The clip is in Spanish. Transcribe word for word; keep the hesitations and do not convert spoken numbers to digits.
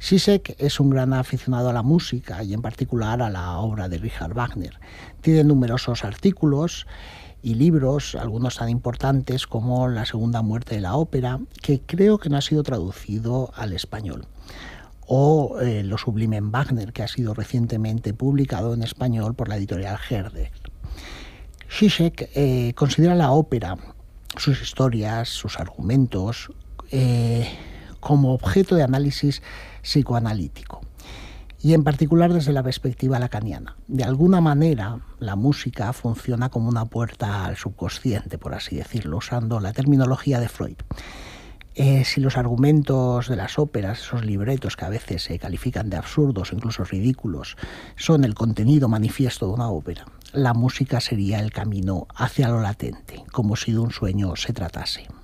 Zizek es un gran aficionado a la música y en particular a la obra de Richard Wagner. Tiene numerosos artículos y libros, algunos tan importantes como La segunda muerte de la ópera, que creo que no ha sido traducido al español, o eh, Lo sublime en Wagner, que ha sido recientemente publicado en español por la editorial Herder. Zizek eh, considera la ópera, sus historias, sus argumentos, eh, como objeto de análisis psicoanalítico, y en particular desde la perspectiva lacaniana. De alguna manera, la música funciona como una puerta al subconsciente, por así decirlo, usando la terminología de Freud. Eh, si los argumentos de las óperas, esos libretos que a veces se califican de absurdos o incluso ridículos, son el contenido manifiesto de una ópera, la música sería el camino hacia lo latente, como si de un sueño se tratase.